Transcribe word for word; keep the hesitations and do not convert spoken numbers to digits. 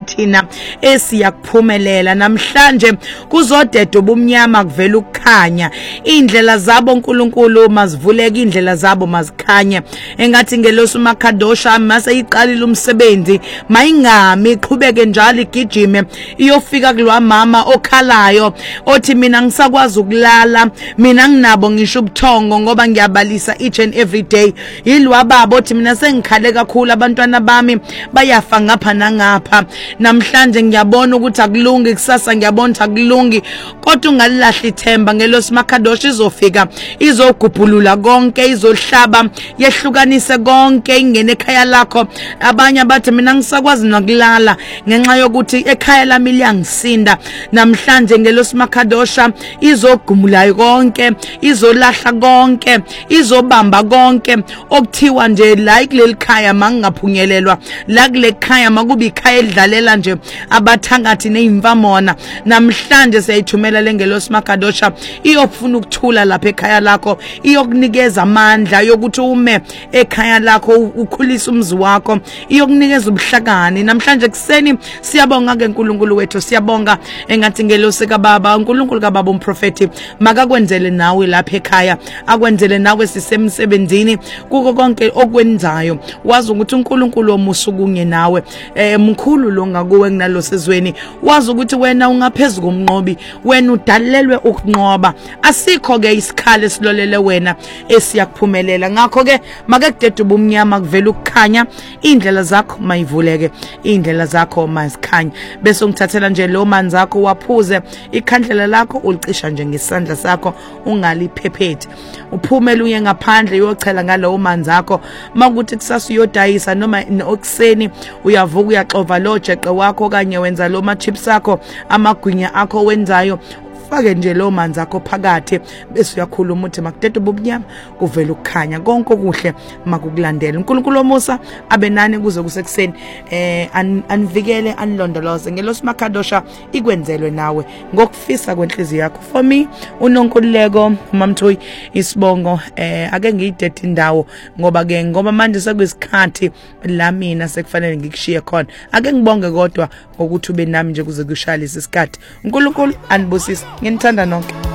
thina esiyakuphumelela. Namhlanje kuzodeda ubumnyama kuvela ukukhanya. Indlela zabo uNkulunkulu mazivuleke, indlela zabo mazikhanye. Engathi ngelosu makadosha mase iqalile umsebenzi mayingami iqhubeke njalo igijime iyofika kulwa mama okhalayo othi mina ngisakwazi ukulala, mina nginabo ngisho ubuthongo ngoba ngiyabalisa each and every day. Yilwa baba othi mina sengikhale kakhulu abantwana bami bayafa ngapha nangapha. Namhlanje ngiyabona ukuthi akulungi, kusasa ngiyabona ukuthi akulungi, kodwa ungalilahla ithemba. Ngelosi makadosha izofika izogubhulula konke, izohlaba yehlukanise konke ingene ekhaya lakho. Abanye bathi mina ngisakwazi nokulala ngenxa yokuthi ekhaya lami liyangisinda. Namhlanje ngelosi makadosha izogumula konke, izolahla konke, izobamba konke okuthiwa nje la kuleli khaya mangingaphunyelelwa, la kule khaya makuba ikhaya elidlalela nje abathangathi neimvamona. Namhlanje siyayithumela lengelosi makadosha iyofuna ukuthula lapha ekhaya lakho, iyokunikeza amandla yokuthi ume ekhaya lakho ukhulisa umzi wakho, iyokunikeza ubuhlakani. Namhlanje kuseni siyabonga ke uNkulunkulu wethu, siyabonga engathi ngelosi kaBaba, uNkulunkulu kaBaba umprofeti makakwenzele nawe lapha ekhaya, akwenzele nawe sisemsebenzini kuko konke okwenzayo. Wazi ukuthi uNkulunkulu omusa kunye nawe, eh mkhulu lo ngakuwe kunalo sezweni. Wazi ukuthi wena ungaphezulu komnqobi, wena udalelwe ukunqoba. Asikho ke isikhali esilolele wena esiyakuphumelela. Ngakho ke make kudede ubumnyama kuvela ukukhanya, indlela zakho mayivuleke, indlela zakho mazikhanye. Bese ungithathela nje lo manzi akho waphuze ikhandlela lakho ulicisha nje ngesandla sakho, ungaliphephethi. Uphumele uye ngaphandle uyochela ngalowo manzi akho. Makuthi kusasa uyodayisa noma okuseni uyavuka uyaxova lo jeqe wakho kanye wenza lo ma chips akho, amagwinya akho wenzayo, fake nje lo manzi akho phakathi bese uyakhuluma uthi makudede ubumnyama kuvela ukukhanya, konke okuhle makukulandela. uNkulunkulu omusa abe nani kuze kusekuseni, eh anivikele anilondoloze. Ngelosi makadosha ikwenzelwe nawe ngokufisa kwenhliziyo yakho. For me uNonkululeko uMamthoyi isibongo, eh ake ngiyidede indawo ngoba ke ngoba manje sekuyisikhathi la mina sekufanele ngikushiye khona. Ake ngibonge kodwa ukuthi ube nami nje kuze kushaya lesi sikhathi. uNkulunkulu anibusise. Nginithanda nonke.